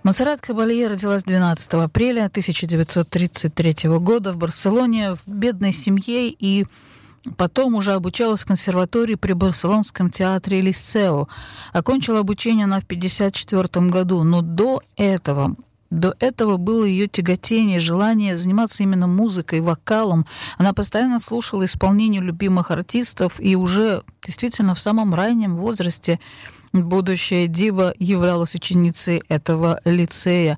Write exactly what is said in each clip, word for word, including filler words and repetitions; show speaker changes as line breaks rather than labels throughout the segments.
Монсеррат Кабалье родилась двенадцатого апреля тысяча девятьсот тридцать третьего года в Барселоне в бедной семье и потом уже обучалась в консерватории при Барселонском театре Лисео. Окончила обучение она в пятьдесят четвёртом году, но до этого... До этого было ее тяготение, желание заниматься именно музыкой, вокалом. Она постоянно слушала исполнение любимых артистов, и уже действительно в самом раннем возрасте будущая дива являлась ученицей этого лицея.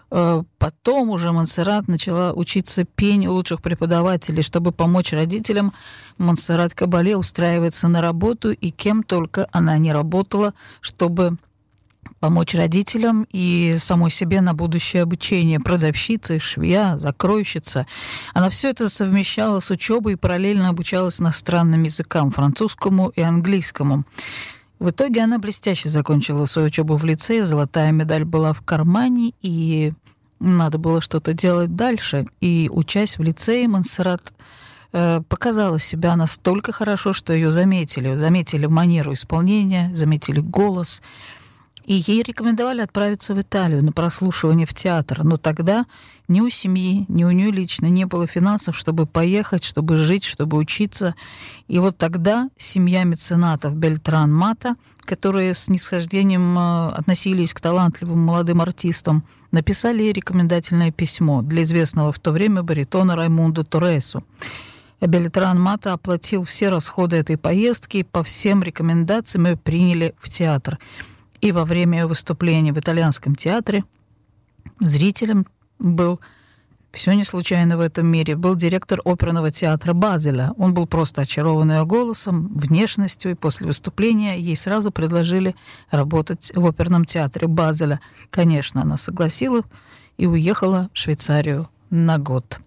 Потом уже Монсеррат начала учиться пению у лучших преподавателей. Чтобы помочь родителям, Монсеррат Кабалье устраивается на работу, и кем только она не работала, чтобы помочь родителям и самой себе на будущее обучение. Продавщица, швея, закройщица. Она все это совмещала с учебой и параллельно обучалась иностранным языкам, французскому и английскому. В итоге она блестяще закончила свою учебу в лицее, золотая медаль была в кармане, и надо было что-то делать дальше. И, учась в лицее, Монсеррат э, показала себя настолько хорошо, что ее заметили. Заметили манеру исполнения, заметили голос. И ей рекомендовали отправиться в Италию на прослушивание в театр. Но тогда ни у семьи, ни у нее лично не было финансов, чтобы поехать, чтобы жить, чтобы учиться. И вот тогда семья меценатов Бельтран Мата, которые с снисхождением относились к талантливым молодым артистам, написали ей рекомендательное письмо для известного в то время баритона Раймундо Торресу. Бельтран Мата оплатил все расходы этой поездки, и по всем рекомендациям ее приняли в театр. И во время выступления в итальянском театре зрителем был, все не случайно в этом мире, был директор оперного театра Базеля. Он был просто очарован ее голосом, внешностью, и после выступления ей сразу предложили работать в оперном театре Базеля. Конечно, она согласилась и уехала в Швейцарию на год.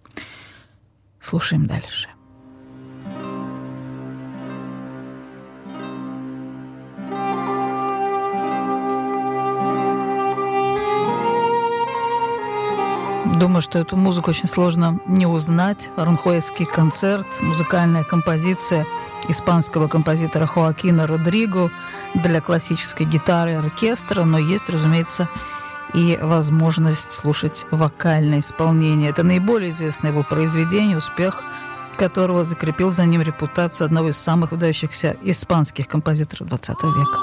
Слушаем дальше. Думаю, что эту музыку очень сложно не узнать. Аранхуэсский концерт, музыкальная композиция испанского композитора Хоакина Родриго для классической гитары и оркестра, но есть, разумеется, и возможность слушать вокальное исполнение. Это наиболее известное его произведение, успех которого закрепил за ним репутацию одного из самых выдающихся испанских композиторов двадцатого века.